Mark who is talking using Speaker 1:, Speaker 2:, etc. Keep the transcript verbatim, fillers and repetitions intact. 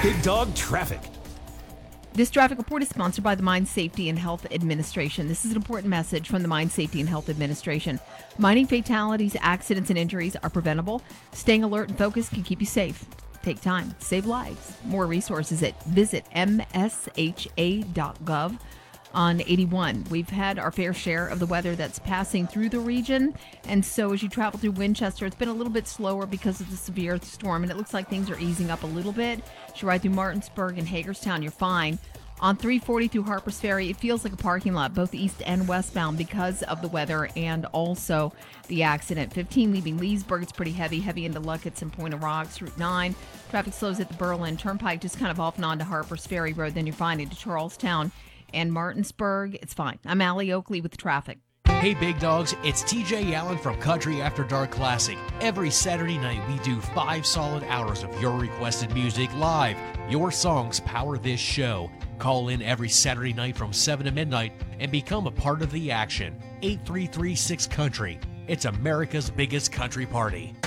Speaker 1: Big Dog Traffic.
Speaker 2: This traffic report is sponsored by the Mine Safety and Health Administration. This is an important message from the Mine Safety and Health Administration. Mining fatalities, accidents, and injuries are preventable. Staying alert and focused can keep you safe. Take time, save lives. More resources at visit m s h a dot gov. On eighty-one, we've had our fair share of the weather that's passing through the region. And so as you travel through Winchester, it's been a little bit slower because of the severe storm. And it looks like things are easing up a little bit. As you ride through Martinsburg and Hagerstown, you're fine. On three forty through Harpers Ferry, it feels like a parking lot, both east and westbound, because of the weather and also the accident. fifteen leaving Leesburg, it's pretty heavy, heavy into Luckett's and Point of Rocks. Route nine, traffic slows at the Berlin Turnpike, just kind of off and on to Harpers Ferry Road. Then you're fine into Charlestown and Martinsburg. It's fine. I'm Allie Oakley with traffic.
Speaker 3: Hey, Big Dogs, it's T J Allen from Country After Dark Classic. Every Saturday night, we do five solid hours of your requested music live. Your songs power this show. Call in every Saturday night from seven to midnight and become a part of the action. eight three three six Country. It's America's biggest country party.